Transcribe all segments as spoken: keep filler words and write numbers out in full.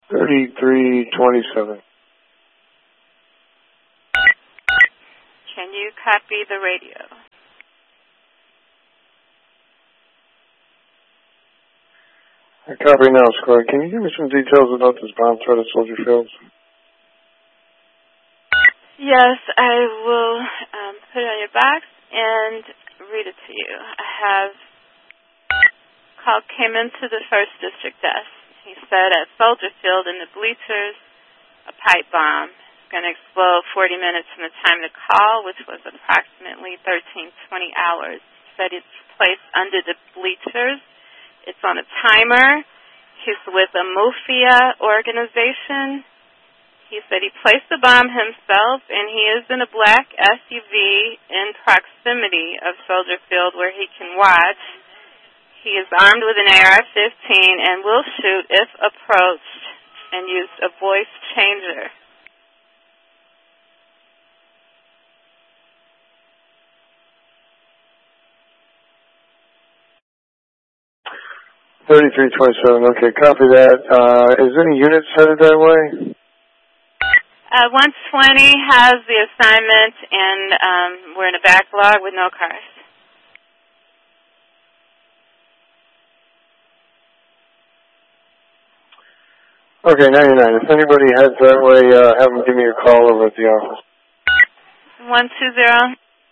thirty-three twenty-seven. Can you copy the radio? I copy now, Squad. Can you give me some details about this bomb threat at Soldier Field? Yes, I will um, put it on your box and read it to you. I have call came into the first district desk. He said at Soldier Field in the bleachers, a pipe bomb is going to explode forty minutes from the time to call, which was approximately thirteen twenty hours. He said it's placed under the bleachers. It's on a timer. He's with a Mafia organization. He said he placed the bomb himself, and he is in a black S U V in proximity of Soldier Field where he can watch. He is armed with an A R fifteen and will shoot if approached and use a voice changer. thirty-three twenty-seven. Okay, copy that. Uh, is any units headed that way? Uh, one twenty has the assignment, and um, we're in a backlog with no cars. Okay, ninety-nine. If anybody heads that way, uh, have them give me a call over at the office. one two zero.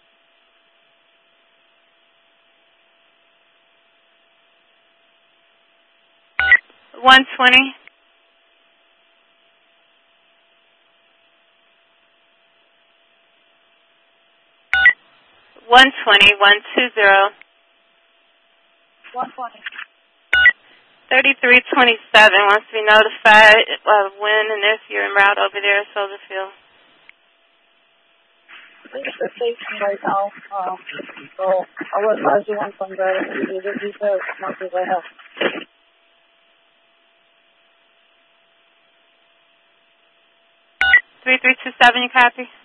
one twenty. one twenty, one two zero. one twenty. thirty-three twenty-seven wants to be notified of when and if you're en route over there at Soldier Field. It's the station right now, uh, so I will advise you once I'm there and give you details as much as I have. three three two seven, you copy?